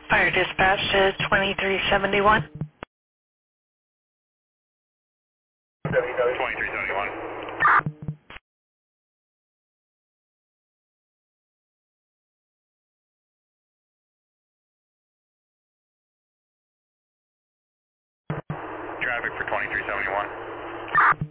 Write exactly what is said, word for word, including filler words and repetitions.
Fire dispatch to twenty-three seventy-one. twenty-three seventy-one. Traffic for twenty-three seventy-one.